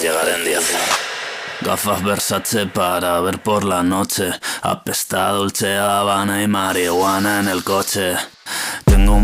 llegaré en 10. Gafas Versace para ver por la noche. Apesta Dolce Habana y marihuana en el coche.